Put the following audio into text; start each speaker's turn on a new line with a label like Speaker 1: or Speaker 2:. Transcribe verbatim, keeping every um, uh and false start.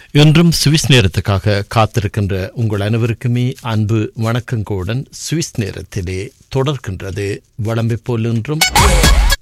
Speaker 1: இன்றும் சுவிஸ் நேரத்துக்காக காத்திருக்கின்ற உங்கள் அனைவருக்குமே அன்பு வணக்கங்களுடன் சுவிஸ் நேரத்திலே தொடர்கின்றது வளமை போல் இன்றும்